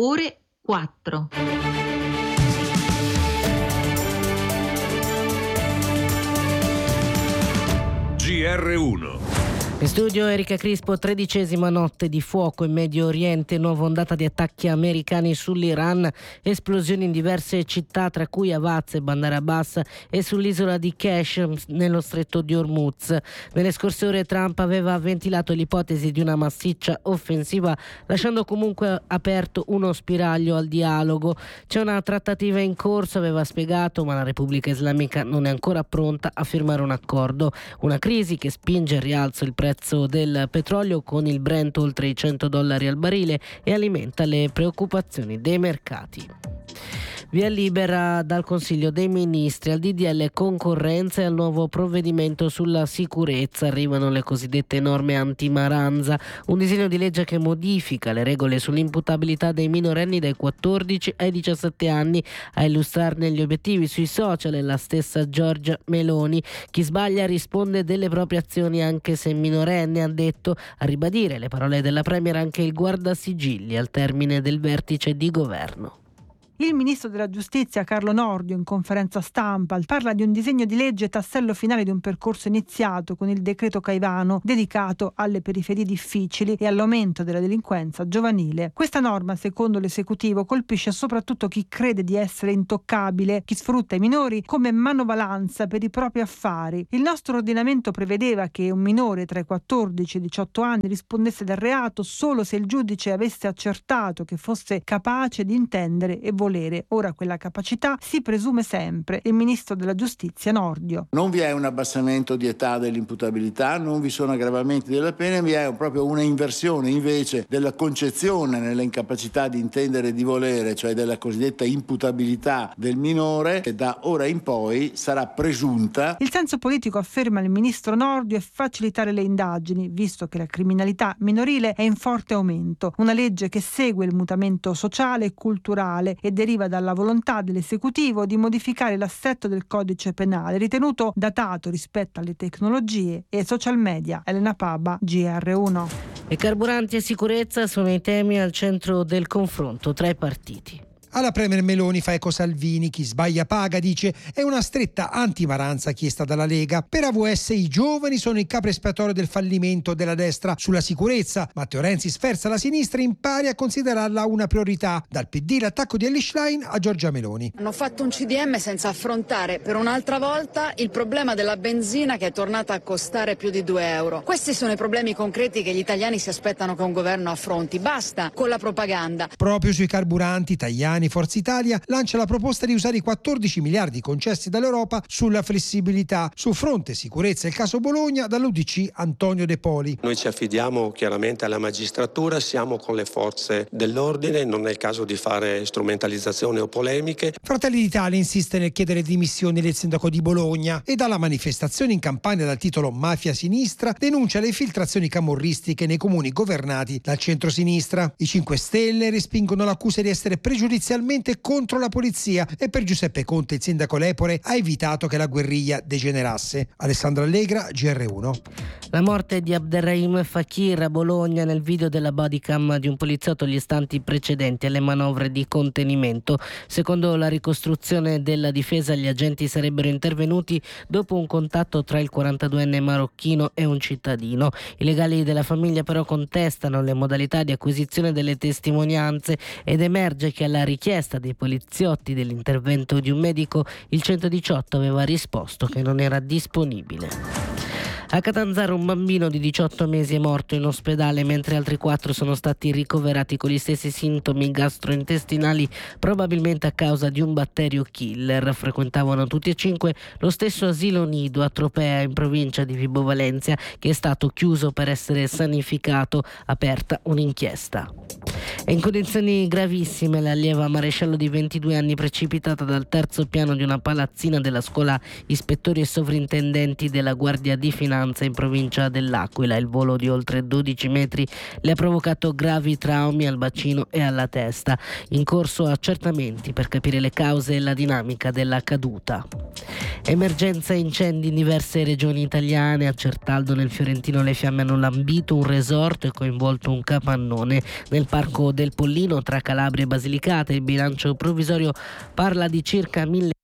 ore 4. GR1. In studio Erika Crispo. 13ª notte di fuoco in Medio Oriente, nuova ondata di attacchi americani sull'Iran, esplosioni in diverse città tra cui Avaz e Bandar Abbas e sull'isola di Kesh nello stretto di Hormuz. Nelle scorse ore Trump aveva ventilato l'ipotesi di una massiccia offensiva, lasciando comunque aperto uno spiraglio al dialogo. C'è una trattativa in corso, aveva spiegato, ma la Repubblica Islamica non è ancora pronta a firmare un accordo. Una crisi che spinge al rialzo il prezzo del petrolio, con il Brent oltre i $100 al barile, e alimenta le preoccupazioni dei mercati. Via libera dal Consiglio dei Ministri al DDL concorrenza e al nuovo provvedimento sulla sicurezza. Arrivano le cosiddette norme anti-maranza, un disegno di legge che modifica le regole sull'imputabilità dei minorenni dai 14 ai 17 anni. A illustrarne gli obiettivi sui social è la stessa Giorgia Meloni. Chi sbaglia risponde delle proprie azioni anche se minorenne, ha detto. A ribadire le parole della Premier anche il guardasigilli al termine del vertice di governo. Il ministro della Giustizia Carlo Nordio in conferenza stampa parla di un disegno di legge tassello finale di un percorso iniziato con il decreto Caivano dedicato alle periferie difficili e all'aumento della delinquenza giovanile. Questa norma, secondo l'esecutivo, colpisce soprattutto chi crede di essere intoccabile, chi sfrutta i minori come manovalanza per i propri affari. Il nostro ordinamento prevedeva che un minore tra i 14 e i 18 anni rispondesse del reato solo se il giudice avesse accertato che fosse capace di intendere e volere. Ora quella capacità si presume sempre. Il ministro della Giustizia Nordio. Non vi è un abbassamento di età dell'imputabilità, non vi sono aggravamenti della pena, vi è proprio una inversione invece della concezione nell'incapacità di intendere e di volere, cioè della cosiddetta imputabilità del minore, che da ora in poi sarà presunta. Il senso politico, afferma il ministro Nordio, è facilitare le indagini, visto che la criminalità minorile è in forte aumento. Una legge che segue il mutamento sociale e culturale e deriva dalla volontà dell'esecutivo di modificare l'assetto del codice penale, ritenuto datato rispetto alle tecnologie e ai social media. Elena Paba, GR1. E carburanti e sicurezza sono i temi al centro del confronto tra i partiti. Alla Premier Meloni fa eco Salvini, chi sbaglia paga, dice, è una stretta antimaranza chiesta dalla Lega. Per AVS i giovani sono il capro espiatorio del fallimento della destra sulla sicurezza. Matteo Renzi sferza la sinistra, impari a considerarla una priorità. Dal PD l'attacco di Elly Schlein a Giorgia Meloni. Hanno fatto un CDM senza affrontare per un'altra volta il problema della benzina, che è tornata a costare più di €2. Questi sono i problemi concreti che gli italiani si aspettano che un governo affronti. Basta con la propaganda. Proprio sui carburanti, Tajani, Forza Italia lancia la proposta di usare i 14 miliardi concessi dall'Europa sulla flessibilità. Su fronte sicurezza, il caso Bologna, dall'UDC Antonio De Poli. Noi ci affidiamo chiaramente alla magistratura, siamo con le forze dell'ordine, non è il caso di fare strumentalizzazioni o polemiche. Fratelli d'Italia insiste nel chiedere dimissioni del sindaco di Bologna e dalla manifestazione in campagna dal titolo Mafia Sinistra denuncia le infiltrazioni camorristiche nei comuni governati dal centro-sinistra. I 5 Stelle respingono l'accusa di essere pregiudiziali contro la polizia e per Giuseppe Conte, il sindaco Lepore, ha evitato che la guerriglia degenerasse. Alessandro Allegra, GR1. La morte di Abderrahim Fakir a Bologna nel video della bodycam di un poliziotto gli istanti precedenti alle manovre di contenimento. Secondo la ricostruzione della difesa, gli agenti sarebbero intervenuti dopo un contatto tra il 42enne marocchino e un cittadino. I legali della famiglia però contestano le modalità di acquisizione delle testimonianze ed emerge che alla richiesta dei poliziotti dell'intervento di un medico il 118 aveva risposto che non era disponibile. A Catanzaro un bambino di 18 mesi è morto in ospedale, mentre altri 4 sono stati ricoverati con gli stessi sintomi gastrointestinali, probabilmente a causa di un batterio killer. Frequentavano tutti e 5 lo stesso asilo nido a Tropea, in provincia di Vibo Valentia, che è stato chiuso per essere sanificato, aperta un'inchiesta. È in condizioni gravissime l'allieva maresciallo di 22 anni precipitata dal terzo piano di una palazzina della scuola ispettori e sovrintendenti della Guardia di Finanza in provincia dell'Aquila. Il volo di oltre 12 metri le ha provocato gravi traumi al bacino e alla testa. In corso accertamenti per capire le cause e la dinamica della caduta. Emergenza incendi in diverse regioni italiane. A Certaldo nel Fiorentino le fiamme hanno lambito un resort e coinvolto un capannone. Nel parco del del Pollino tra Calabria e Basilicata. Il bilancio provvisorio parla di circa 1.000